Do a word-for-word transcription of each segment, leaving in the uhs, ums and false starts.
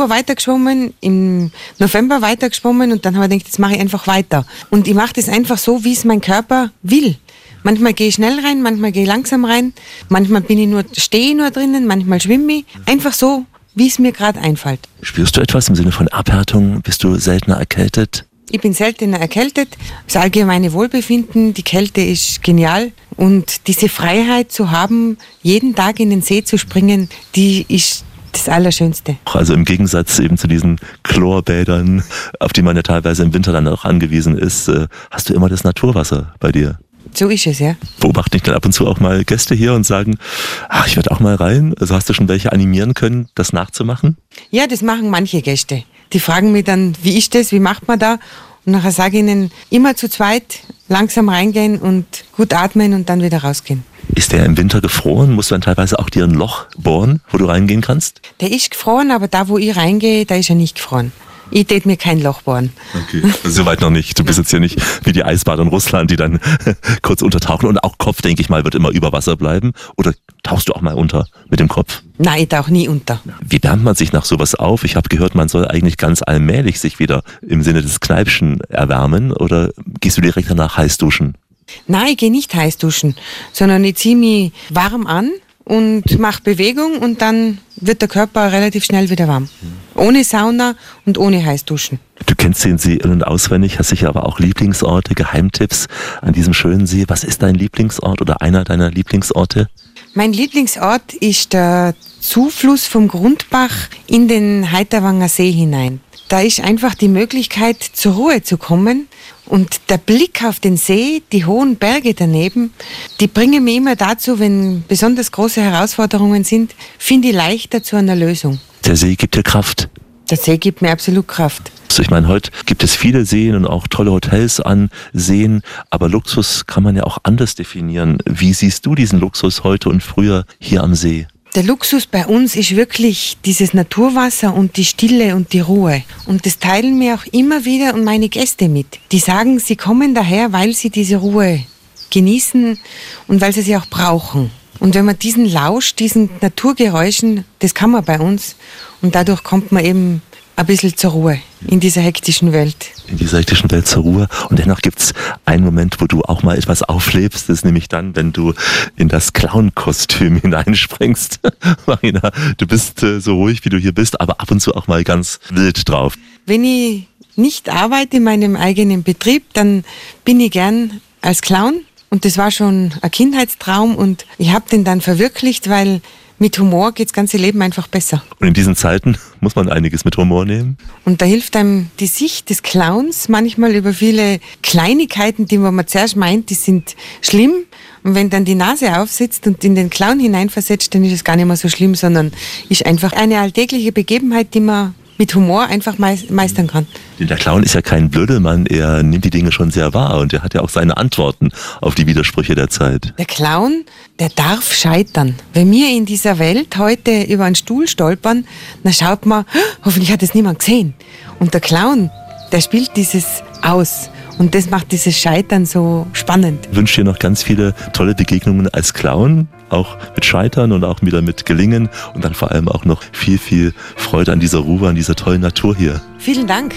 Oktober weitergeschwommen, im November weitergeschwommen und dann habe ich gedacht, jetzt mache ich einfach weiter. Und ich mache das einfach so, wie es mein Körper will. Manchmal gehe ich schnell rein, manchmal gehe ich langsam rein, manchmal bin ich nur, stehe ich nur drinnen, manchmal schwimme ich. Einfach so, wie es mir gerade einfällt. Spürst du etwas im Sinne von Abhärtung? Bist du seltener erkältet? Ich bin seltener erkältet. Das allgemeine Wohlbefinden, die Kälte ist genial. Und diese Freiheit zu haben, jeden Tag in den See zu springen, die ist das Allerschönste. Also im Gegensatz eben zu diesen Chlorbädern, auf die man ja teilweise im Winter dann auch angewiesen ist, hast du immer das Naturwasser bei dir. So ist es, ja. Beobachten dich dann ab und zu auch mal Gäste hier und sagen, ach, ich werde auch mal rein. Also hast du schon welche animieren können, das nachzumachen? Ja, das machen manche Gäste. Die fragen mich dann, wie ist das, wie macht man da? Und nachher sage ich ihnen, immer zu zweit langsam reingehen und gut atmen und dann wieder rausgehen. Ist der im Winter gefroren? Musst du dann teilweise auch dir ein Loch bohren, wo du reingehen kannst? Der ist gefroren, aber da, wo ich reingehe, da ist er nicht gefroren. Ich tät mir kein Loch bohren. Okay, soweit noch nicht. Du bist jetzt hier nicht wie die Eisbader in Russland, die dann kurz untertauchen. Und auch Kopf, denke ich mal, wird immer über Wasser bleiben. Oder tauchst du auch mal unter mit dem Kopf? Nein, ich tauche nie unter. Wie wärmt man sich nach sowas auf? Ich habe gehört, man soll eigentlich ganz allmählich sich wieder im Sinne des Kneipschen erwärmen. Oder gehst du direkt danach heiß duschen? Nein, ich gehe nicht heiß duschen, sondern ich ziehe mich warm an und mache Bewegung und dann wird der Körper relativ schnell wieder warm. Ohne Sauna und ohne Heißduschen. Du kennst den See in- und auswendig, hast sicher aber auch Lieblingsorte, Geheimtipps an diesem schönen See. Was ist dein Lieblingsort oder einer deiner Lieblingsorte? Mein Lieblingsort ist der Zufluss vom Grundbach in den Heiterwanger See hinein. Da ist einfach die Möglichkeit, zur Ruhe zu kommen. Und der Blick auf den See, die hohen Berge daneben, die bringen mich immer dazu, wenn besonders große Herausforderungen sind, finde ich leichter zu einer Lösung. Der See gibt dir Kraft. Der See gibt mir absolut Kraft. Ich meine, heute gibt es viele Seen und auch tolle Hotels an Seen, aber Luxus kann man ja auch anders definieren. Wie siehst du diesen Luxus heute und früher hier am See? Der Luxus bei uns ist wirklich dieses Naturwasser und die Stille und die Ruhe. Und das teilen mir auch immer wieder und meine Gäste mit. Die sagen, sie kommen daher, weil sie diese Ruhe genießen und weil sie sie auch brauchen. Und wenn man diesen Lausch, diesen Naturgeräuschen, das kann man bei uns. Und dadurch kommt man eben ein bisschen zur Ruhe in dieser hektischen Welt. In dieser hektischen Welt zur Ruhe. Und dennoch gibt es einen Moment, wo du auch mal etwas auflebst. Das ist nämlich dann, wenn du in das Clown-Kostüm hineinspringst. Marina, du bist äh, so ruhig, wie du hier bist, aber ab und zu auch mal ganz wild drauf. Wenn ich nicht arbeite in meinem eigenen Betrieb, dann bin ich gern als Clown. Und das war schon ein Kindheitstraum und ich habe den dann verwirklicht, weil mit Humor geht das ganze Leben einfach besser. Und in diesen Zeiten muss man einiges mit Humor nehmen. Und da hilft einem die Sicht des Clowns manchmal über viele Kleinigkeiten, die man zuerst meint, die sind schlimm. Und wenn dann die Nase aufsitzt und in den Clown hineinversetzt, dann ist es gar nicht mehr so schlimm, sondern ist einfach eine alltägliche Begebenheit, die man mit Humor einfach meistern kann. Denn der Clown ist ja kein Blödelmann, er nimmt die Dinge schon sehr wahr und er hat ja auch seine Antworten auf die Widersprüche der Zeit. Der Clown, der darf scheitern. Wenn wir in dieser Welt heute über einen Stuhl stolpern, dann schaut man, hoffentlich hat es niemand gesehen. Und der Clown, der spielt dieses aus. Und das macht dieses Scheitern so spannend. Ich wünsche dir noch ganz viele tolle Begegnungen als Clown, auch mit Scheitern und auch wieder mit Gelingen und dann vor allem auch noch viel, viel Freude an dieser Ruhe, an dieser tollen Natur hier. Vielen Dank.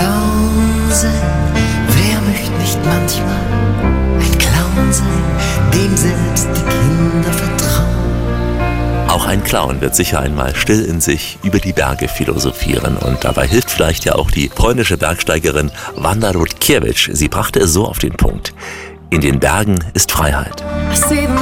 Clown sein, wer möchte nicht manchmal ein Clown sein, dem selbst die Kinder vertrauen. Auch ein Clown wird sicher einmal still in sich über die Berge philosophieren und dabei hilft vielleicht ja auch die polnische Bergsteigerin Wanda Rutkiewicz. Sie brachte es so auf den Punkt: In den Bergen ist Freiheit.